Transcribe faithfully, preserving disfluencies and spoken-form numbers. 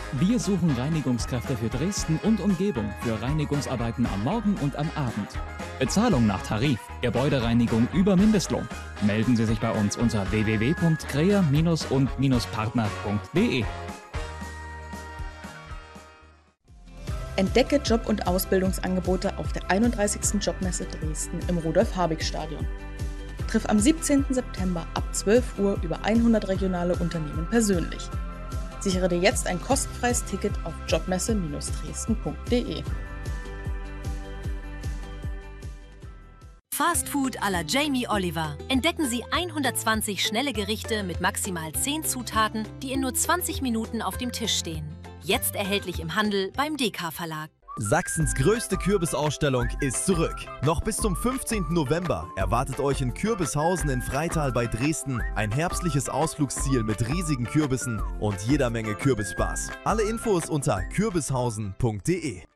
Wir suchen Reinigungskräfte für Dresden und Umgebung für Reinigungsarbeiten am Morgen und am Abend. Bezahlung nach Tarif, Gebäudereinigung über Mindestlohn. Melden Sie sich bei uns unter w w w punkt krea und partner punkt de. Entdecke Job- und Ausbildungsangebote auf der einunddreißigsten Jobmesse Dresden im Rudolf-Habig-Stadion. Triff am siebzehnten September ab zwölf Uhr über hundert regionale Unternehmen persönlich. Sichere dir jetzt ein kostenfreies Ticket auf jobmesse Bindestrich dresden punkt de. Fast Food à la Jamie Oliver. Entdecken Sie hundertzwanzig schnelle Gerichte mit maximal zehn Zutaten, die in nur zwanzig Minuten auf dem Tisch stehen. Jetzt erhältlich im Handel beim D K Verlag. Sachsens größte Kürbisausstellung ist zurück. Noch bis zum fünfzehnten November erwartet euch in Kürbishausen in Freital bei Dresden ein herbstliches Ausflugsziel mit riesigen Kürbissen und jeder Menge Kürbisspaß. Alle Infos unter kürbishausen punkt de.